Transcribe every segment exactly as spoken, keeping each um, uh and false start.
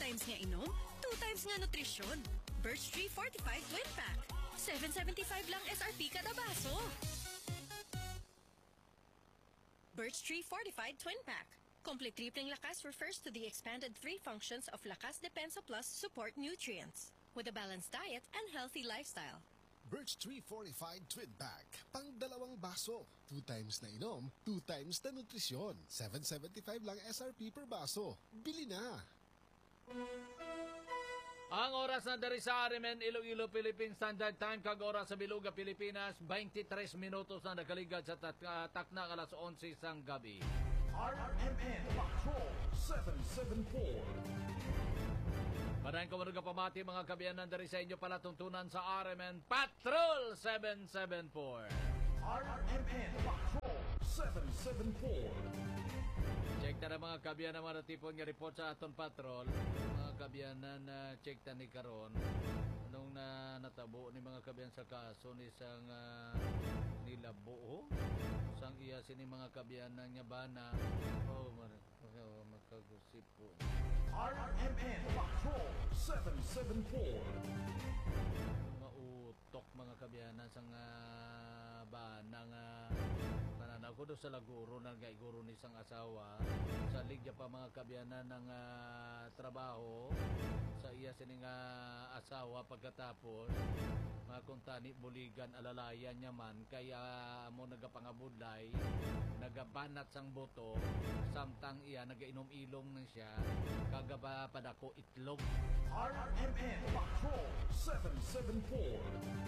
times nga inom, two times nga nutrisyon. Birch Tree Fortified Twin Pack. seven seventy-five lang S R P kada baso. Birch Tree Fortified Twin Pack. Complete tripling lakas refers to the expanded three functions of Lakas Depensa Plus support nutrients with a balanced diet and healthy lifestyle. Birch Tree Fortified Twin Pack. Pang dalawang baso. Two times na inom, two times na nutrisyon. seven seventy-five lang S R P per baso. Bili na! Ang oras na dari sa Arimen, Iloilo, Philippine Standard Time, kag oras sa Biluga, Pilipinas, twenty-three minutos na nakaligad sa tat uh, takna alas eleven sang gabi. R M N Patrol seven seven four. Maraming kamarga pamati mga kabiyanan dari sa inyo palatuntunan sa R M N Patrol seven seven four. R M N Patrol seven seven four. Check na mga kabiyanan mga tipon nga report sa aton patrol. Mga kabiyanan na uh, check ta ni karon. Anong na natabo ni mga kabiyanan sa kaso ni sang uh, nilabo sang iya sini mga kabiyanan niya bana. Oh, makagusip po. R M N Patrol seven seven four. Mautok mga kabiyanan sang uh, bana nga pananaw ko doon sa laguro ng gaiguro ni sang asawa sa ligya pa mga kabiyanan ng uh, trabaho sa iya sining uh, asawa pagkatapos mga kuntani buligan alalayan niya man kaya mo nagapangabudlay nagabanat sang boto samtang iya nagainom ilong na siya kagaba padako itlog. R M N Patrol seven seven four.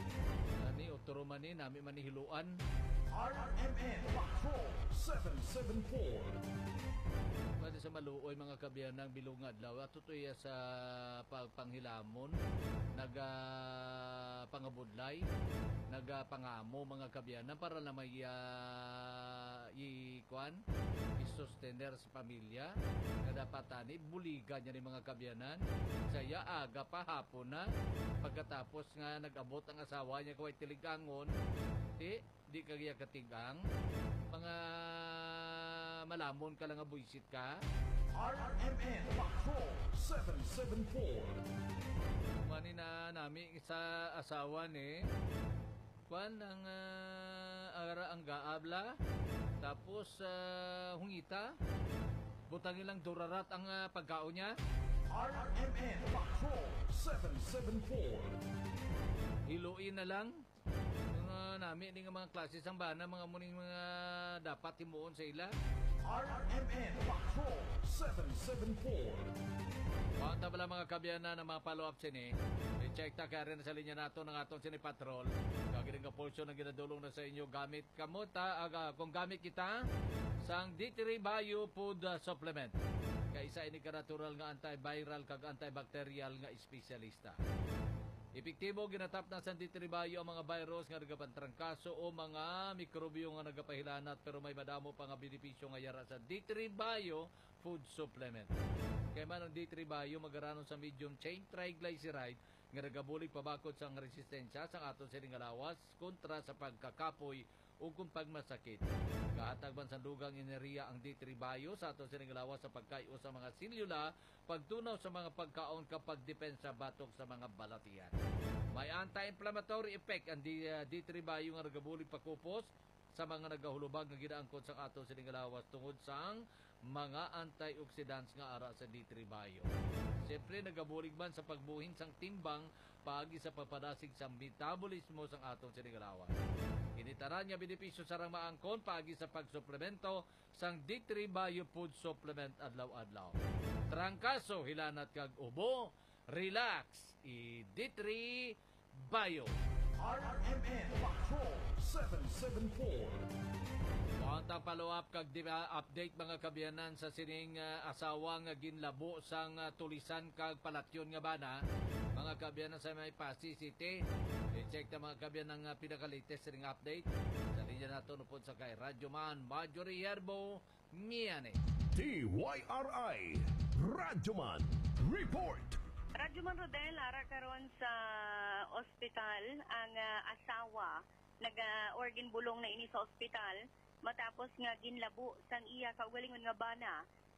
Nani uturo man ni nami manihiluan. R M N Patrol seven seven four. Pwede sa maluoy mga kabiyanang bilungad law at tutuya sa pagpanghilamon naga pangabudlay naga pangamo mga kabiyanan para na may uh, ikwan i-sustainer sa pamilya kadapatani buligan niya ni mga kabiyanan saya aga pa hapon na pagkatapos nga nag-abot ang asawa niya kaway tiligangon di di kagaya katigang mga malamon ka lang nga buisit ka. R M N Patrol seven seven four. Mani na nami sa asawa ni kwan ang uh, ara ang gaabla tapos uh, hungita butang ilang durarat ang uh, pagkaon niya. R M N Patrol seven seven four. Hiluin na lang mga nami ni nga mga klase sang bana mga muning mga dapat himuon sa ila. R M N Patrol seven seven four. Kanta pala mga kabiyanan ng mga follow-up sini. I-check ta kaya rin sa linya nato ng aton sini patrol. Kagiling ka pulso na ginadulong na sa inyo gamit kamuta aga kung gamit kita sang D three Bio Food uh, Supplement. Kaisa ini ka natural nga antiviral kag antibacterial nga espesyalista. Epektibo ginatap na sa D three Bio ang mga virus nga nagapantrangkaso o mga mikrobyo nga nagapahilanat pero may madamo pa nga benepisyo nga yara sa D three Bio Food Supplement. Kaya man ang D three Bio magaranon sa medium chain triglyceride nga nagabulig pabakod sa resistensya sa aton sining lawas kontra sa pagkakapoy o kung pagmasakit. Kahatag man sa dugang enerhiya ang D three Bio sa aton sining lawas sa pagkayo sa mga selula, pagtunaw sa mga pagkaon kapag depensa batok sa mga balatian. May anti-inflammatory effect ang D, uh, D three Bio nga nagabulig pakupos sa mga nagahulubag nga gidaangkon sa aton sining lawas tungod sa mga antioxidants nga ara sa D three Bio. Siyempre nagabulig man sa pagbuhin sang timbang paagi sa papadasig sa metabolismo sang aton sining lawas. Kinitaran niya benepisyo sa rang maangkon paagi sa pagsuplemento sang D three Bio Food Supplement adlaw-adlaw. Trangkaso hilanat kag ubo, relax i D three Bio. R M N Patrol seven seven four. Kuwantang follow-up kag update mga kabiyanan sa sining uh, asawa nga ginlabo sang uh, tulisan kag palatyon nga bana. Mga kabiyanan sa may Pasig City. I-check na mga kabiyanan ng uh, pinaka-latest ring update. Sa linya nato nupod sa kay Radyo Man Marjorie Herbo Miane. T Y R I Radyo Man Report. Radyo Man Rodel, ara karon sa ospital ang uh, asawa naga-organ bulong na ini sa ospital matapos nga ginlabo sang iya kaugalingon nga bana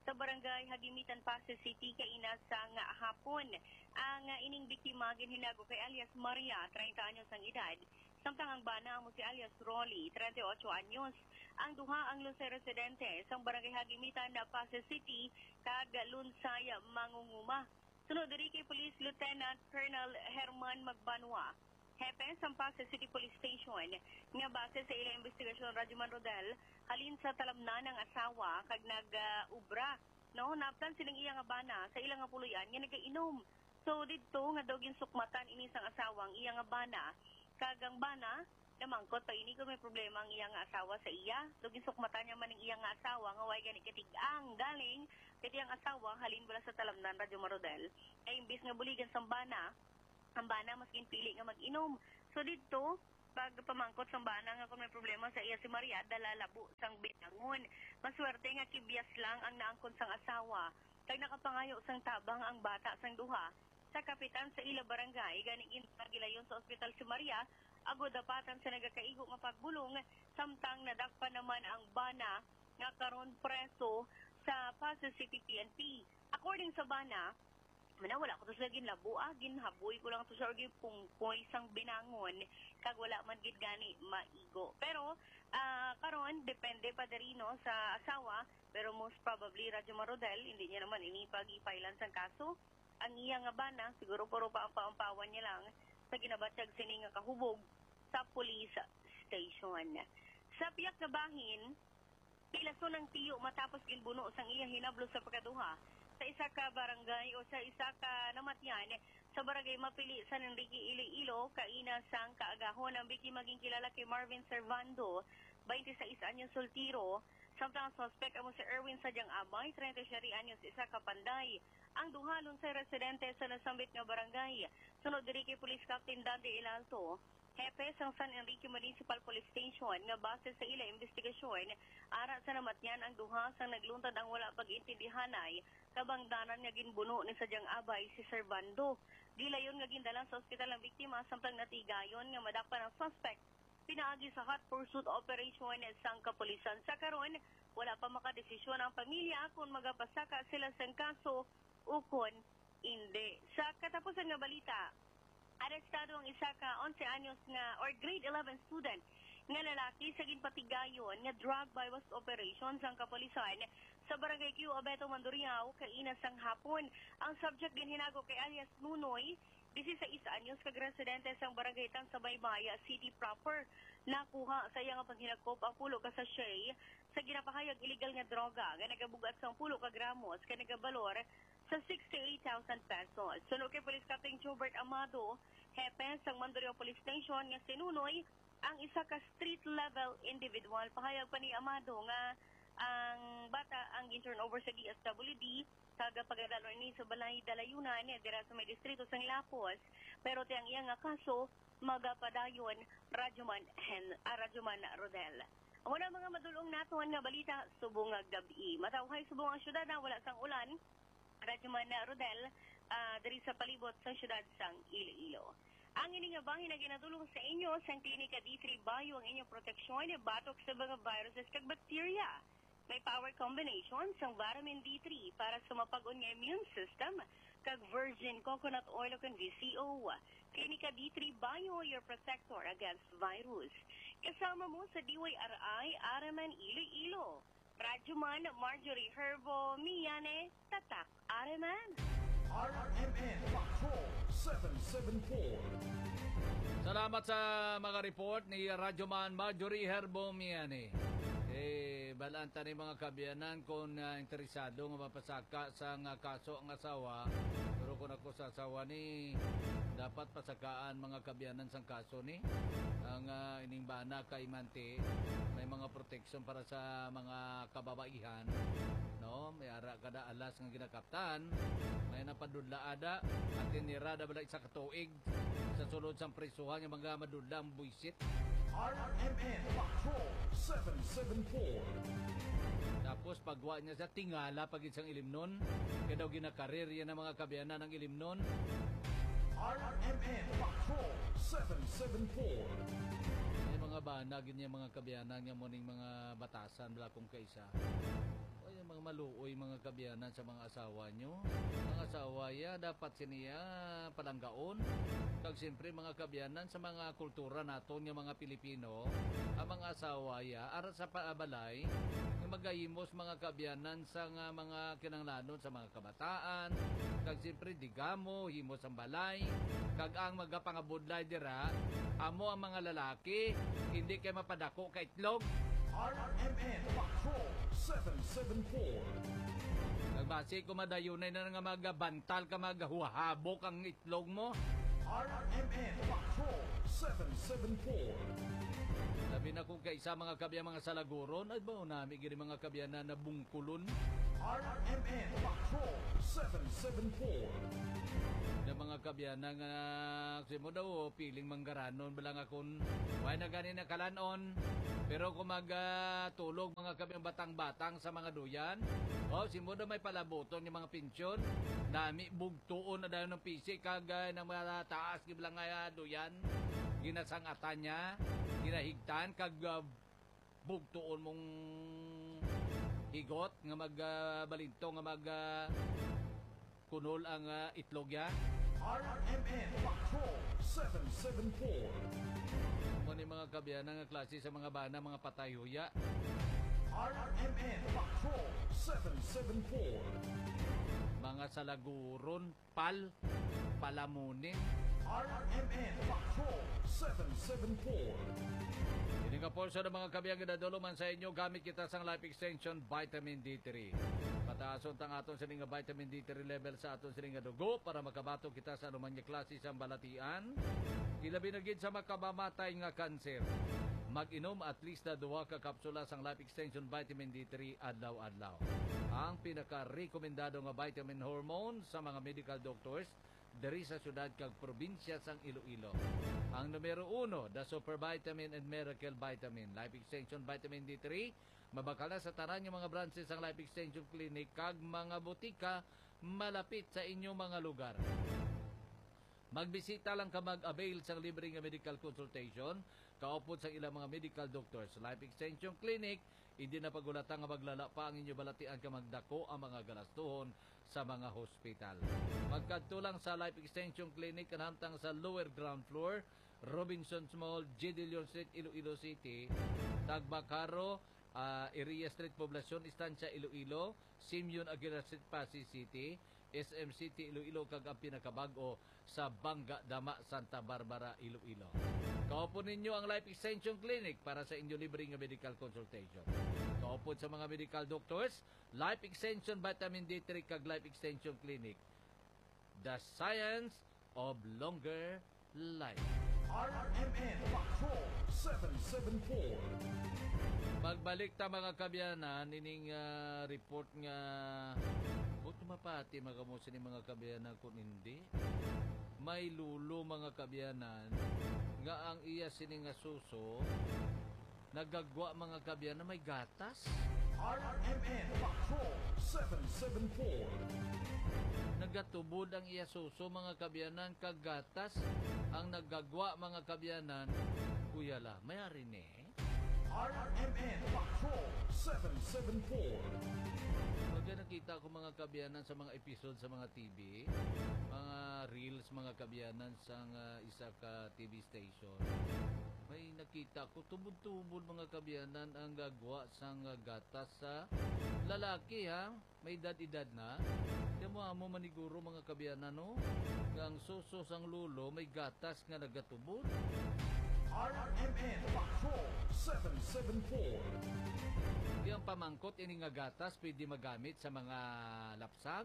sa barangay Hagimitan, Pasay City, kaina sa nga hapon. Ang uh, ining biktima ginhinago kay alias Maria, treinta anyos ang edad. Samtang ang bana mo si alias Rolly, treinta-ocho anyos. Ang duha ang lunsay residente sa barangay Hagimitan na Pasay City, kag lunsay Mangunguma. Sunod diri kay Police Lieutenant Colonel Herman Magbanwa, Hepe sa Pasay City Police Station, nga base sa ilang investigasyon Rajuman Rodel, halin sa talamnan ng asawa kag nag-ubra. No, naptan silang iyang bana sa ilang puluyan nga nagainom. So didto nga dogin sukmatan ini sang asawang iyang bana, kag ang bana namangkot pa ini kung may problema ang iyang asawa sa iya. Dogin sukmatan niya man ang iyang asawa nga way gani katigang galing ket iyang asawa halin bala sa talamnan Rajuman Rodel. Ay imbis nga buligan sang bana, ang bana mas ginpili nga mag-inom. So dito, pag pamangkot sa bana nga kung may problema sa iya si Maria, dalalabo sang binangon. Maswerte nga kibiyas lang ang naangkon sang asawa. Kag nakapangayo sang tabang ang bata sang duha. Sa kapitan sa ila barangay, ganing inpagilayon sa ospital si Maria, agod dapatan sa nagakaigo nga pagbulong, samtang nadakpa naman ang bana nga karon preso sa Pasay City P N P. According sa bana, Mana wala ko to sa ginlabo ah, ginhaboy ko lang to sa orgi pungpoy sang binangon kag wala man gid gani maigo. Pero uh, karon depende pa diri no sa asawa, pero most probably Rajuman Rodel hindi niya naman inipag-ipailan sang kaso. Ang iya nga bana siguro puro pa ang paampawan niya lang sa ginabatyag sini nga kahubog sa police station. Sa piyak na bahin, pilason ng tiyo matapos ginbuno sang iya hinablo sa pagkaduha sa isa ka barangay o sa isa ka namatyan sa barangay Mapili San Enrique, Iloilo, kaina sang kaagahon ang biki maging kilala kay Marvin Servando, twenty-sais anyos soltero, samtang ang suspect amo si Erwin Sadyang Abay, treinta-siete anyos, isa ka panday. Ang duhalon sa residente sa nasambit nga barangay. Sunod diri kay Police Captain Dante Ilalto, Hepe sang San Enrique Municipal Police Station nga base sa ila investigasyon, ara sa namatyan ang duha sang nagluntad ang wala pag-intindihanay kabangdanan nga ginbuno ni Sadyang Abay si Servando. Dilayon nga gindalan sa ospital ang biktima samtang natigayon nga madakpan ang suspect. Pinaagi sa hot pursuit operation sang kapulisan. Sa karon, wala pa makadesisyon ang pamilya kung magapasaka sila sang kaso o kung hindi. Sa katapusan nga balita, arestado ang isa ka onse anyos nga or grade eleven student nga lalaki sa ginpatigayon nga drug bypass operation sang kapulisan sa barangay Q Abeto Mandurriao kaina sang hapon. Ang subject ginhinago kay alias Nunoy, disiseis anyos kag residente sang barangay Tan sa Baybaya City proper. Nakuha sa iyang panghinagkop ang pulo ka sachet sa ginapahayag illegal nga droga nga nagabugat sang pulo ka gramos ka nagabalor sa sixty-eight thousand pesos. Sunod kay Police Captain Jobert Amado, Hepe sang Mandurriao Police Station nga sinunoy ang isa ka street level individual. Pahayag pa ni Amado nga ang bata ang in-turn over sa D S W D kaga pagadalo ni sa balay dalayunan ni dira sa may distrito sang Lapos, pero tiyang iya nga kaso magapadayon Rajuman hen uh, Rajuman Rodel. Ang una mga madulong naton nga balita subong nga gabi. Matawhay subong ang syudad na wala sang ulan. Rajuman Rodel uh, diri sa palibot sa syudad sang Iloilo. Ang ining nga bahin na ginadulong sa inyo sang Klinika D three Bayo ang inyong proteksyon batok sa mga viruses kag bacteria. May power combination sang vitamin D three para sa mapag-on nga immune system kag virgin coconut oil kag V C O. Klinika D three Bayo, your protector against virus. Kasama mo sa D Y R I Araman Iloilo. Rajuman Marjorie Herbo Miyane Tatak Araman. R M N Patrol seven seven four. Salamat sa mga report ni Rajuman Marjorie Herbo Miyane. Eh, balanta ni mga kabiyanan kung uh, interesado nga mapasaka sa nga kaso ang asawa. Pero kung ako sa asawa ni, dapat pasakaan mga kabiyanan sang kaso ni. Ang uh, ining bana kay Mante, may mga protection para sa mga kababaihan. No, may ara kada alas nga ginakaptan, may napadudla ada, at tinirada bala isa katuig sa sulod sang prisuhan nga mga madudla ang buisit. R M N Patrol seven seven four. Tapos pagwa niya sa tingala pag isang ilimnon, kaya daw ginakarir yan ang mga kabiyanan ng ilimnon. R M N Patrol seven seven four. Yung mga banag, yung mga kabiyanan, yung muning mga batasan, wala kong kaisa. O yung mga maluoy mga kabyanan sa mga asawa nyo. Mga asawa ya, dapat siniya palanggaon. Kag siyempre mga kabyanan sa mga kultura naton nga mga Pilipino, ang mga asawa ya, arat sa paabalay, magahimos mga kabyanan sa nga mga kinanglanon sa mga kabataan. Kag siyempre digamo, himos ang balay. Kag ang magapangabudlay dira, amo ang mga lalaki, hindi kay mapadako ka itlog. R M N Patrol seven seven four. Nagbasi ko madayunay na nga magabantal ka magahuhabok ang itlog mo. R M N Patrol seven seven four. Sabi na kung kaisa mga kabya mga salaguron, ay ba nami gini mga kabya na nabungkulon. R M N Patrol seven seven four. Na mga kabya na nga kasi mo daw piling manggaranon balang akon why na gani na kalanon. Pero kung magtulog mga kabiyang batang-batang sa mga duyan, oh, si mo daw may palabuton yung mga pinsyon, nami bugtuon na daw ng pisik kagay ng mga taas gibilang nga duyan, ginasangatan niya, ginahigtan kag uh, bugtuon mong higot nga magbalinto uh, nga mag uh, kunol ang uh, itlog ya. R M N Patrol seven seven four. Mo ni mga kabyanan nga klase sa mga bana mga patayuya. R M N Patrol seven seven four. Mga salaguron, pal, palamunin. R M N Patrol seven seven four. Hindi ka po sa mga kabiyang ginaduluman sa inyo gamit kita sang Life Extension Vitamin D three. Pataason tang aton sa nga vitamin D three level sa aton sa nga dugo para makabato kita sa anuman nga klase sa balatian. Ilabi na gid sa makabamatay nga kanser. Mag-inom at least na duha ka kapsula sang Life Extension Vitamin D three adlaw-adlaw. Ang pinaka-rekomendado nga vitamin hormone sa mga medical doctors diri sa syudad kag probinsya sang Iloilo. Ang numero uno, the Super Vitamin and Miracle Vitamin, Life Extension Vitamin D three, mabakal na sa tanan yung mga branches ng Life Extension Clinic kag mga butika malapit sa inyong mga lugar. Magbisita lang ka mag-avail sa libreng medical consultation kaupod sa ilang mga medical doctors. Life Extension Clinic, hindi na pagulatan nga maglala pa ang inyo balatian ka magdako ang mga galastuhon sa mga hospital. Magkadto lang sa Life Extension Clinic kanhamtang sa lower ground floor, Robinsons Mall, G. De Leon Street, Iloilo City, Tagbacaro, uh, Area Street, Poblacion, Estancia, Iloilo, Simeon Aguilar Street, Pasig City, S M City, Iloilo, kag ang pinakabago sa Bangga, Dama, Santa Barbara, Iloilo. Kaupon ninyo ang Life Extension Clinic para sa inyo libreng medical consultation. Kaupon sa mga medical doctors, Life Extension Vitamin D three kag Life Extension Clinic. The science of longer life. R M N Patrol seven seven four. Magbalik ta mga kabyanan, ining uh, report nga huwag mapati magamusin ni mga kabyanan kung hindi. May lulo mga kabyanan nga ang iya sining nga suso nagagwa mga kabyanan may gatas. R M N Patrol seven seven four. Nagatubod ang iya suso mga kabyanan kag gatas ang nagagwa mga kabyanan kuyala mayari ni R M N Patrol seven seven four. Pagka nakita ko mga kabyanan sa mga episode sa mga T V, mga reels mga kabyanan sa uh, isa ka T V station, may nakita ko tubod-tubod mga kabyanan ang gagawa sa uh, gatas sa lalaki ha, may edad-edad na. Kaya mo amo maniguro mga kabyanan no, ang suso sang lulo may gatas nga nagatubod. R M N Patrol seven seven four. Yung pamangkot ini nga gatas pwede magamit sa mga lapsag.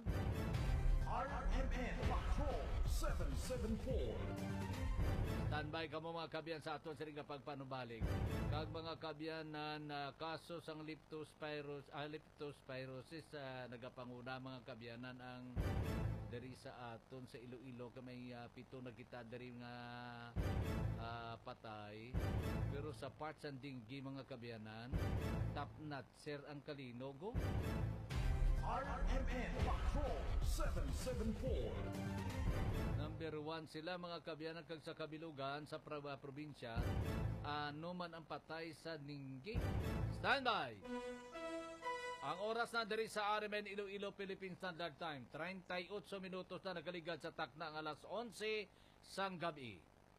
R M N Patrol seven seven four. Standby ka mo mga kabyan sa aton sa ringa pagpanubalik. Kag mga kabyan na, na kaso sang leptospirosis, ah, leptospirosis uh, nagapanguna mga kabyanan ang dari sa aton sa Iloilo kamay uh, pito na kita dari nga uh, patay. Pero sa parts and dinggi mga kabyanan, top notch sir ang kalinogo. R M N Patrol seven seven four. Number one sila mga kabyanan kag sa kabilugan sa pra- probinsya ano man ang patay sa ninggi. Standby! Ang oras na diri sa R M N Iloilo Philippine Standard Time, thirty-eight minutos na nagaligad sa takna ng alas eleven sang gabi.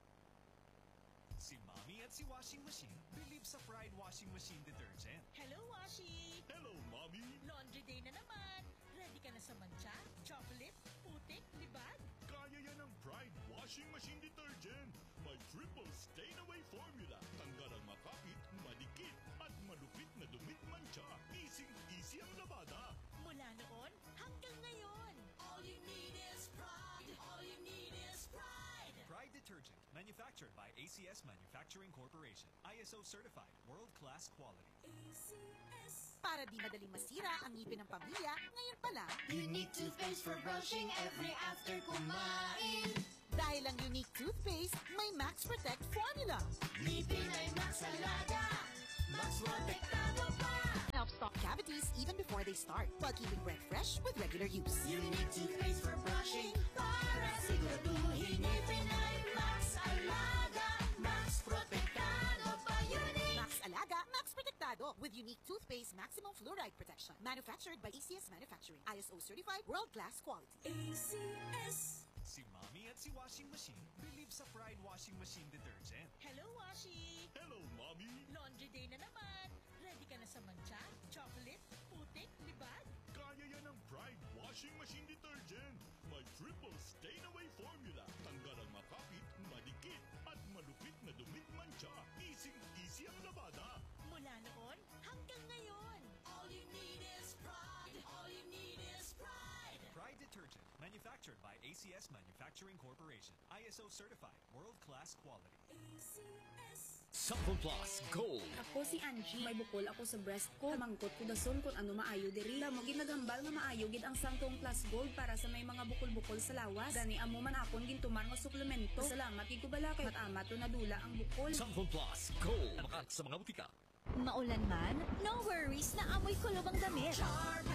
Si Mommy at si Washing Machine believe sa Pride Washing Machine Detergent. Hello, Washi! Hello, Mommy! Laundry day na naman. Ready ka na sa mancha, chocolate, putik, libag? Kaya yan ang Pride Washing Machine Detergent. May triple stain-away formula. Tanggal ang makapit, madikit, at malupit na dumit mancha. Easy-easy ang labada. Mula noon hanggang ngayon. All you need is pride. All you need is pride. Pride Detergent, manufactured by A C S Manufacturing Corporation. I S O certified, world-class quality. A C S. Para di madaling masira ang ngipin ng pamilya, ngayon pa lang, Unique toothpaste for brushing every after kumain. dahil ang unique toothpaste, may Max Protect formula. Ngipin ay Max Alaga, Max Protektado pa. Help stop cavities even before they start, while keeping breath fresh with regular use. Unique toothpaste for brushing, para siguraduhin ngipin ay Max Alaga, Max Protektado pa. Unique. Max Alaga, Max Protectado with unique toothpaste maximum fluoride protection. Manufactured by A C S Manufacturing. I S O certified, world-class quality. A C S. Si Mommy at si Washing Machine believe sa Pride Washing Machine Detergent. Hello, Washi! Hello, Mommy! Laundry day na naman. Ready ka na sa mancha, chocolate, putik, libag? Kaya yan ang Pride Washing Machine Detergent. May triple stain-away formula. Tanggal ang makapit, madikit, at malupit na dumit mancha. Easy-easy ang labada. Mula noon hanggang ngayon. All you need is pride. All you need is pride. Pride Detergent, manufactured by A C S Manufacturing Corporation. I S O certified, world-class quality. A C S. Sample Plus Gold. Ako si Angie, may bukol ako sa breast ko. Mangkot ko dason kung ano maayo diri. Mo gid nagambal nga maayo gid ang Sangtong Plus Gold para sa may mga bukol-bukol sa lawas. Gani amo man akon gintuman nga suplemento. Salamat gid ko bala kay matamat to nadula ang bukol. Sample Plus Gold. Makat sa mga butika. Maulan man, no worries na amoy kulob ang damit. Charm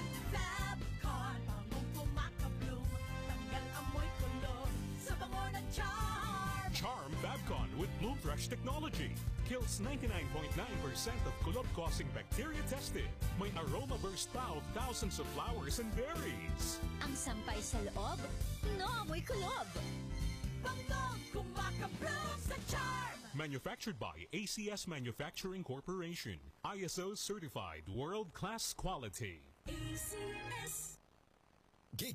Fabcon, bangong kumakabloom. Tanggal amoy kulob sa bango ng Charm. Charm Fabcon with Bloom Fresh technology kills ninety-nine point nine percent of kulob-causing bacteria tested. May aroma burst pa of thousands of flowers and berries. Ang sampay sa loob, no amoy kulob. Bangong kumakabloom sa Charm. Manufactured by A C S Manufacturing Corporation. I S O certified, world-class quality. A C S.